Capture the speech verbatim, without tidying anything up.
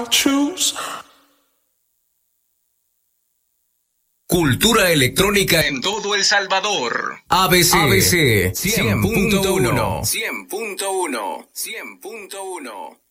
Choose. Cultura electrónica en todo El Salvador. A B C, A B C cien punto uno. cien punto uno. cien punto uno.